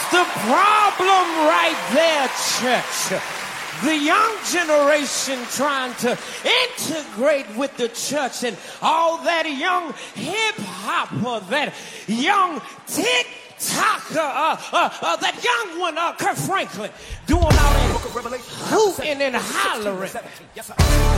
the problem right there, church. The young generation trying to integrate with the church and all that young hip-hopper, that young TikToker, that young one, Kirk Franklin, doing all that hooting and hollering.